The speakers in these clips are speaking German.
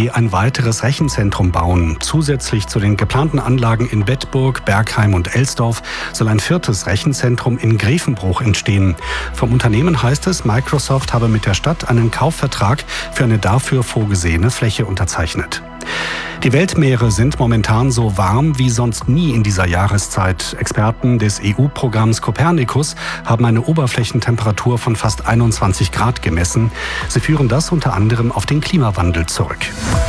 sie ein weiteres Rechenzentrum bauen. Zusätzlich zu den geplanten Anlagen in Bedburg, Bergheim und Elsdorf soll ein 4. Rechenzentrum in Grevenbruch entstehen. Vom Unternehmen heißt es, Microsoft habe mit der Stadt einen Kaufvertrag für eine dafür vorgesehene Fläche unterzeichnet. Die Weltmeere sind momentan so warm wie sonst nie in dieser Jahreszeit. Experten des EU-Programms Copernicus haben eine Oberflächentemperatur von fast 21 Grad gemessen. Sie führen das unter anderem auf den Klimawandel zurück.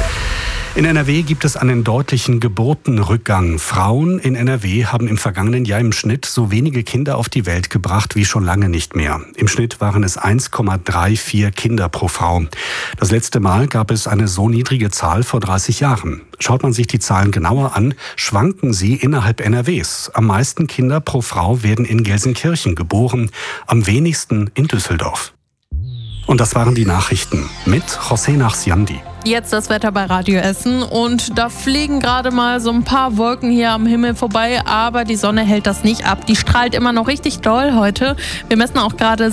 In NRW gibt es einen deutlichen Geburtenrückgang. Frauen in NRW haben im vergangenen Jahr im Schnitt so wenige Kinder auf die Welt gebracht wie schon lange nicht mehr. Im Schnitt waren es 1,34 Kinder pro Frau. Das letzte Mal gab es eine so niedrige Zahl vor 30 Jahren. Schaut man sich die Zahlen genauer an, schwanken sie innerhalb NRWs. Am meisten Kinder pro Frau werden in Gelsenkirchen geboren, am wenigsten in Düsseldorf. Und das waren die Nachrichten mit José Nachsiandi. Jetzt das Wetter bei Radio Essen und da fliegen gerade mal so ein paar Wolken hier am Himmel vorbei, aber die Sonne hält das nicht ab. Die strahlt immer noch richtig doll heute. Wir messen auch gerade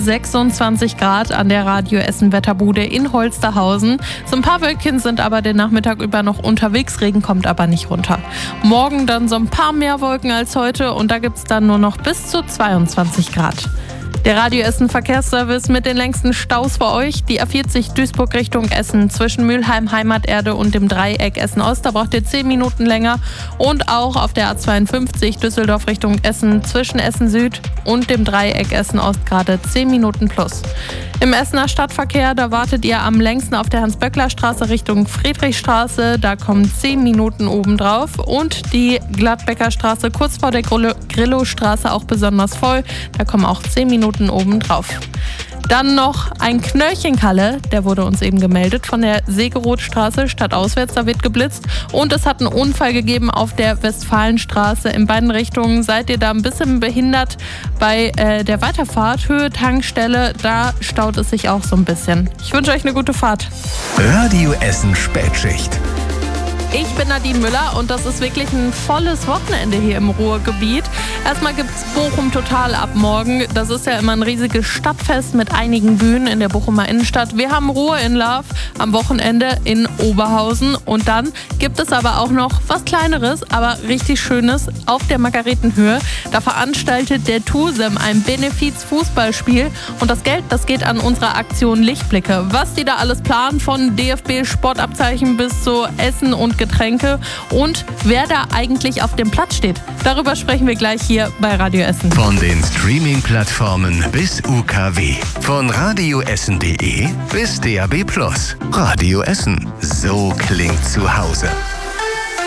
26 Grad an der Radio Essen Wetterbude in Holsterhausen. So ein paar Wölkchen sind aber den Nachmittag über noch unterwegs, Regen kommt aber nicht runter. Morgen dann so ein paar mehr Wolken als heute und da gibt's dann nur noch bis zu 22 Grad. Der Radio Essen Verkehrsservice mit den längsten Staus für euch. Die A40 Duisburg Richtung Essen zwischen Mülheim, Heimaterde und dem Dreieck Essen-Ost. Da braucht ihr 10 Minuten länger. Und auch auf der A52 Düsseldorf Richtung Essen zwischen Essen Süd und dem Dreieck Essen-Ost gerade 10 Minuten plus. Im Essener Stadtverkehr, da wartet ihr am längsten auf der Hans-Böckler-Straße Richtung Friedrichstraße. Da kommen 10 Minuten obendrauf. Und die Gladbecker Straße kurz vor der Grillo-Straße auch besonders voll. Da kommen auch 10 Minuten obendrauf. Dann noch ein Knöllchenkalle, der wurde uns eben gemeldet von der Segerothstraße stadtauswärts, da wird geblitzt. Und es hat einen Unfall gegeben auf der Westfalenstraße in beiden Richtungen. Seid ihr da ein bisschen behindert bei der Weiterfahrt, Höhe Tankstelle, da staut es sich auch so ein bisschen. Ich wünsche euch eine gute Fahrt. Radio Essen Spätschicht. Ich bin Nadine Müller und das ist wirklich ein volles Wochenende hier im Ruhrgebiet. Erstmal gibt's Bochum Total ab morgen. Das ist ja immer ein riesiges Stadtfest mit einigen Bühnen in der Bochumer Innenstadt. Wir haben Ruhe in Love am Wochenende in Oberhausen. Und dann gibt es aber auch noch was Kleineres, aber richtig Schönes auf der Margaretenhöhe. Da veranstaltet der TUSEM ein Benefiz-Fußballspiel. Und das Geld, das geht an unsere Aktion Lichtblicke. Was die da alles planen, von DFB-Sportabzeichen bis zu Essen und Getränke und wer da eigentlich auf dem Platz steht. Darüber sprechen wir gleich hier bei Radio Essen. Von den Streaming-Plattformen bis UKW. Von radioessen.de bis DAB+. Radio Essen. So klingt zu Hause.